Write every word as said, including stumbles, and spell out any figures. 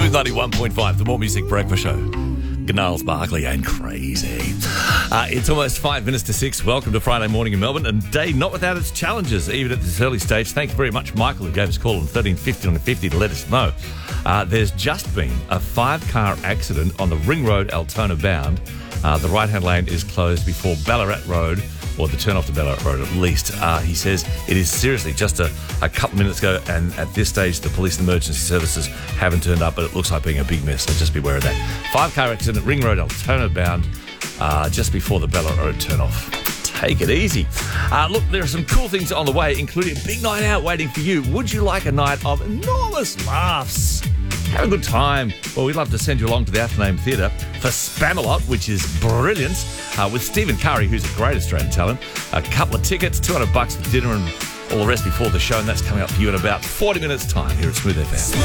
Smooth ninety-one point five, the More Music Breakfast Show. Gnarls Barkley and Crazy. Uh, it's almost five minutes to six. Welcome to Friday morning in Melbourne. And day not without its challenges, even at this early stage. Thanks very much, Michael, who gave us a call on thirteen fifty on fifty to let us know. Uh, there's just been a five-car accident on the Ring Road, Altona bound. Uh, the right-hand lane is closed before Ballarat Road, or the turn off to Ballarat Road at least. Uh, he says it is seriously just a, a couple minutes ago, and at this stage the police and emergency services haven't turned up, but it looks like being a big mess, so just be aware of that. Five-car accident, Ring Road, Altona bound, uh, just before the Ballarat Road turn off. Take it easy. Uh, look, there are some cool things on the way, including a big night out waiting for you. Would you like a night of enormous laughs? Have a good time. Well, we'd love to send you along to the Athenaeum Theatre for Spamalot, which is brilliant, uh, with Stephen Curry, who's a great Australian talent. A couple of tickets, two hundred bucks for dinner and all the rest before the show, and that's coming up for you in about forty minutes' time here at Smooth F M.